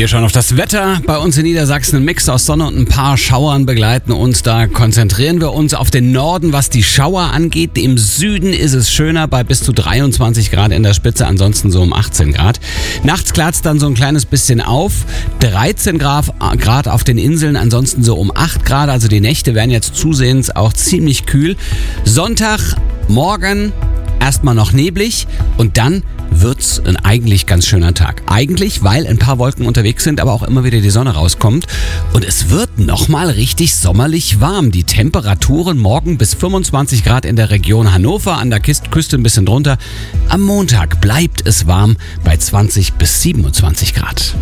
Wir schauen auf das Wetter. Bei uns in Niedersachsen ein Mix aus Sonne und ein paar Schauern begleiten uns. Da konzentrieren wir uns auf den Norden, was die Schauer angeht. Im Süden ist es schöner bei bis zu 23 Grad in der Spitze, ansonsten so um 18 Grad. Nachts klart es dann so ein kleines bisschen auf. 13 Grad auf den Inseln, ansonsten so um 8 Grad. Also die Nächte werden jetzt zusehends auch ziemlich kühl. Sonntagmorgen erstmal noch neblig und dann wird's ein eigentlich ganz schöner Tag. Eigentlich, weil ein paar Wolken unterwegs sind, aber auch immer wieder die Sonne rauskommt. Und es wird nochmal richtig sommerlich warm. Die Temperaturen morgen bis 25 Grad in der Region Hannover, an der Küste ein bisschen drunter. Am Montag bleibt es warm bei 20 bis 27 Grad.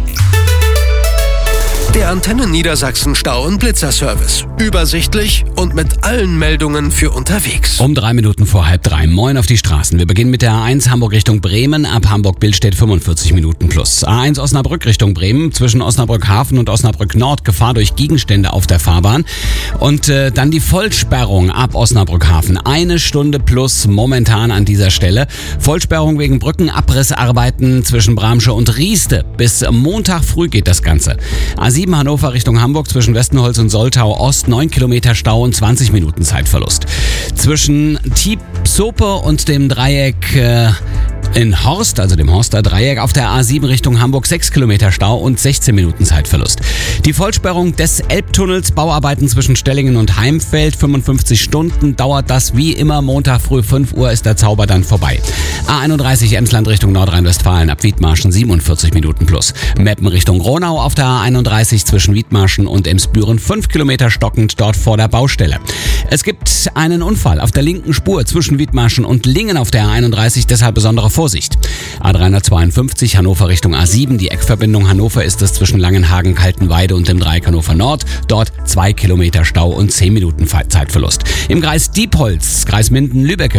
Der Antenne Niedersachsen Stau- und Blitzerservice. Übersichtlich und mit allen Meldungen für unterwegs. Um 3 Minuten vor 2:30. Moin auf die Straßen. Wir beginnen mit der A1 Hamburg Richtung Bremen. Ab Hamburg-Billstedt 45 Minuten plus. A1 Osnabrück Richtung Bremen. Zwischen Osnabrück Hafen und Osnabrück Nord Gefahr durch Gegenstände auf der Fahrbahn. Und dann die Vollsperrung ab Osnabrück Hafen. 1 Stunde plus momentan an dieser Stelle. Vollsperrung wegen Brückenabrissarbeiten zwischen Bramsche und Rieste. Bis Montag früh geht das Ganze. A7 Hannover Richtung Hamburg zwischen Westenholz und Soltau Ost 9 Kilometer Stau und 20 Minuten Zeitverlust. Zwischen Tiepsope und dem Dreieck in Horst, also dem Horster Dreieck, auf der A7 Richtung Hamburg 6 Kilometer Stau und 16 Minuten Zeitverlust. Die Vollsperrung des Elbtunnels, Bauarbeiten zwischen Stellingen und Heimfeld, 55 Stunden dauert das wie immer. Montag früh 5 Uhr ist der Zauber dann vorbei. A31 Emsland Richtung Nordrhein-Westfalen ab Wiedmarschen 47 Minuten plus. Meppen Richtung Gronau auf der A31 zwischen Wiedmarschen und Emsbüren 5 Kilometer stockend dort vor der Baustelle. Es gibt einen Unfall auf der linken Spur zwischen Wiedmarschen und Lingen auf der A31, deshalb besondere Vorsicht. A352 Hannover Richtung A7, die Eckverbindung Hannover ist es zwischen Langenhagen, Kaltenweide und dem Dreieck Hannover Nord. Dort 2 Kilometer Stau und 10 Minuten Zeitverlust. Im Kreis Diepholz, Kreis Minden-Lübbecke,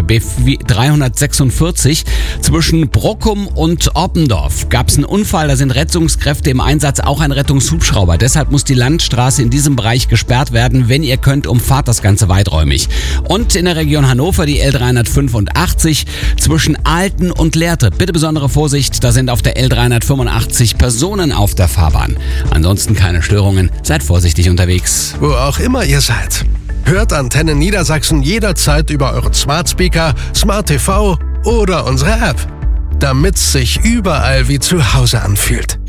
B346 zwischen Brockum und Oppendorf gab es einen Unfall. Da sind Rettungskräfte im Einsatz, auch ein Rettungshubschrauber. Deshalb muss die Landstraße in diesem Bereich gesperrt werden. Wenn ihr könnt, umfahrt das Ganze weiträumig. Und in der Region Hannover die L385 zwischen Alten und Lehrte. Bitte besondere Vorsicht, da sind auf der L385 Personen auf der Fahrbahn. Ansonsten keine Störungen, seid vorsichtig unterwegs. Wo auch immer ihr seid. Hört Antenne Niedersachsen jederzeit über euren Smart Speaker, Smart TV oder unsere App. Damit's sich überall wie zu Hause anfühlt.